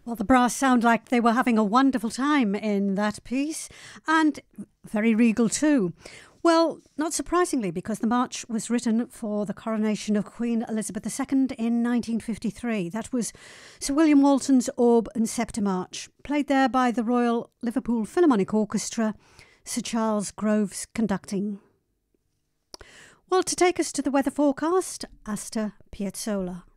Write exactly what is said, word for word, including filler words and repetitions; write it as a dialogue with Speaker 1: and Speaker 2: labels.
Speaker 1: Well, the brass sound like they were having a wonderful time in that piece, and very regal too. Well, not surprisingly, because the march was written for the coronation of Queen Elizabeth the Second in nineteen fifty-three. That was Sir William Walton's Orb and Sceptre March, played there by the Royal Liverpool Philharmonic Orchestra, Sir Charles Groves conducting. Well, to take us to the weather forecast, Astor Piazzolla.